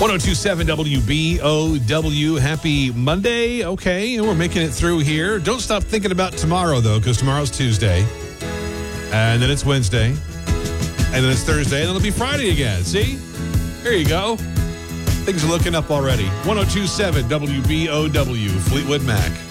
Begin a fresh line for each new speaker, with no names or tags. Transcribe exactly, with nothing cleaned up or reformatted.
ten twenty-seven W B O W. Happy Monday. Okay, we're making it through here. Don't stop thinking about tomorrow, though, because tomorrow's Tuesday. And then it's Wednesday. And then it's Thursday. And then it'll be Friday again. See? There you go. Things are looking up already. ten twenty-seven W B O W, Fleetwood Mac.